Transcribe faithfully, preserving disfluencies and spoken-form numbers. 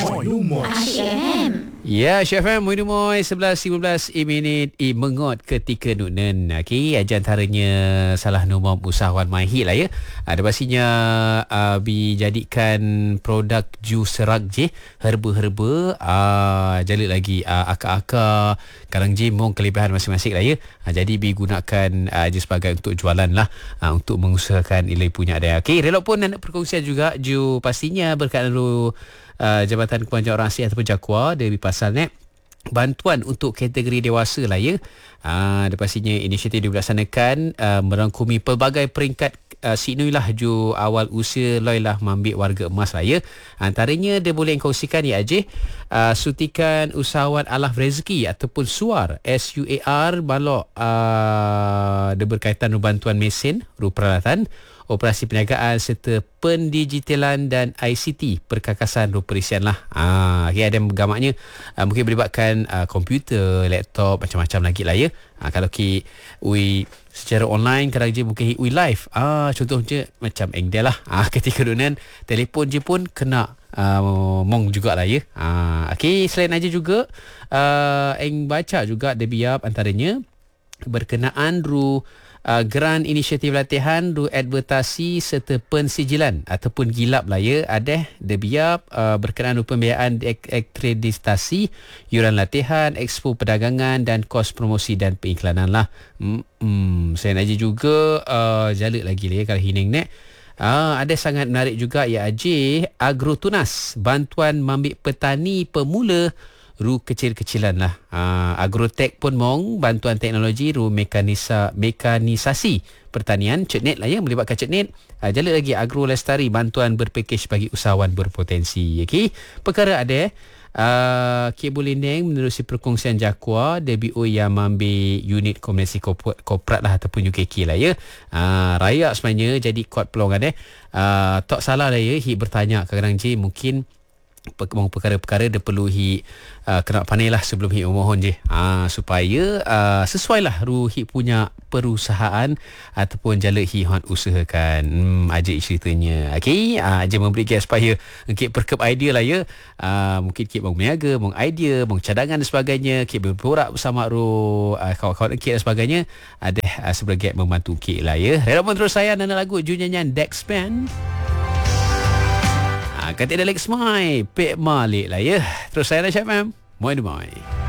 Lumoy Asyik F M. Ya, Chef M, Muidu Moy, sebelas lima belas minit i mengot ketika nunen. Okey, aja antaranya salah nombor usahawan mahir lah ya. Ada pastinya uh, dijadikan produk jus serak je, herba-herba, uh, jalur lagi uh, akar-akar, karang jemong, kelebihan masing-masing lah ya. Uh, jadi digunakan uh, je sebagai untuk jualan lah, uh, untuk mengusahakan nilai punya ada. Okey, relok pun nak perkongsian juga ju pastinya berkaitan dengan Uh, Jabatan Kepanjangan Orang Asing ataupun Jakwa dari pasal ni bantuan untuk kategori dewasa lah ya. Uh, ada pastinya inisiatif dilaksanakan uh, merangkumi pelbagai peringkat uh, Sidney lah ju awal usia loi lah mengambil warga emas lah ya. Antaranya dia boleh kongsikan ya Ajih, uh, sutikan usahawan Alaf Rezeki ataupun SUAR, S U A R balok, uh, dia berkaitan dengan bantuan mesin, ru peralatan, operasi perniagaan serta pendigitalan dan I C T, perkakasan ru perisian lah. Ah, okay, ada gamaknya uh, mungkin melibatkan uh, komputer, laptop, macam-macam lagi lah ya. Ah, kalau ki ui secara online, kadang je mungkin ui live. Ah, contohnya macam Engdel lah. Ah, ketika dunan telefon je pun kena uh, mong jugalah ya. Ah, okay, selain aja juga uh, eng baca juga dia biar antaranya berkenaan ru Uh, geran inisiatif latihan, ru advertasi serta pensijilan ataupun gilap lah ya. Ada debiap uh, berkenaan ru pembiayaan ak- akreditasi, yuran latihan, expo perdagangan dan kos promosi dan periklanan lah. Hmm, saya nak juga uh, jaluk lagi lah ya kalau hining ni. Uh, ada sangat menarik juga ya Ajih, Agrotunas, bantuan mambik petani pemula ru kecil-kecilan lah. Uh, Agrotech pun mong bantuan teknologi ru mekanisa, mekanisasi pertanian, cetnet lah ya, melibatkan cetnet. Uh, jalur lagi Agro Lestari, bantuan berpakej bagi usahawan berpotensi. Okey, perkara ada uh, Kabel Lindeng menerusi perkongsian Jakwa D B O yang mengambil unit komunikasi korporat lah ataupun U K K lah ya. Uh, raya sebenarnya jadi kod pelongan eh. Uh, tak salah lah ya, hi bertanya kadang-kadang je mungkin perkara-perkara dia perlu hi uh, kena pandai lah sebelum hi memohon je, uh, supaya uh, sesuai lah ru hi punya perusahaan ataupun jala hi han usahakan. Hmm, aja ceritanya. Okey, uh, aja memberi gas supaya kit perkep idea lah ya. Uh, mungkin kit bang berniaga, bang idea, bang cadangan dan sebagainya, kit berborak bersama ru uh, kawan-kawan kit dan sebagainya. Ada uh, sebagai membantu kit lah ya. Relawan terus saya nana lagu ju nyanyian Dexpan. Kata dia Alex Mai, Pek Malik lah ya. Terus saya dah Syaf Mam, Muay Dumai.